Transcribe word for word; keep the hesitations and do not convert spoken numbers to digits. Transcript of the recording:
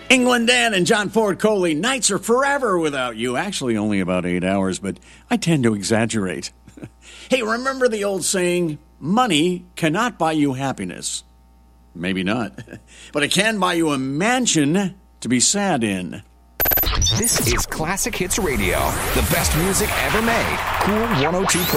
England Dan and John Ford Coley, nights are forever without you. Actually, only about eight hours, but I tend to exaggerate. Hey, remember the old saying, money cannot buy you happiness? Maybe not, but it can buy you a mansion to be sad in. This is Classic Hits Radio, the best music ever made. Cool one oh two point